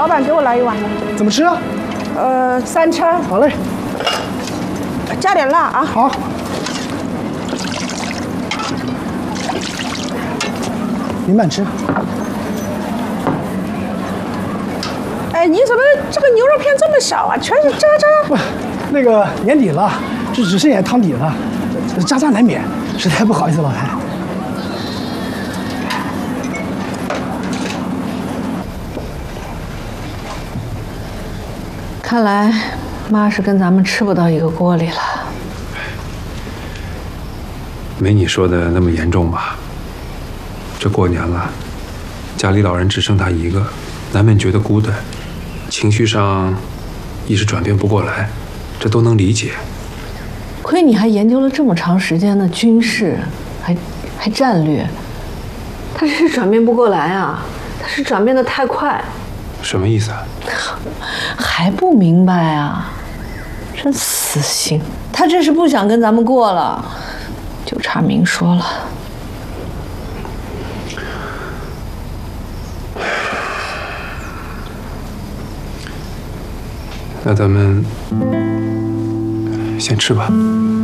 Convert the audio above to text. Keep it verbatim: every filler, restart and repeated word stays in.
老板给我来一碗。 怎么吃啊？ 呃，三餐。 好嘞。 加点辣啊。 好。您慢吃。 哎，你怎么这个牛肉片这么少啊？全是渣渣。 不，那个年底了，就只剩下汤底了，渣渣难免，实在不好意思，老太太。 看来妈是跟咱们吃不到一个锅里了。 没你说的那么严重吧？这过年了，家里老人只剩他一个，难免觉得孤单，情绪上一时转变不过来，这都能理解。 亏你还研究了这么长时间的军事，还还战略，他这是转变不过来啊，他是转变得太快。 什么意思啊？ 还不明白啊？真死心！他这是不想跟咱们过了，就差明说了。 那咱们先吃吧。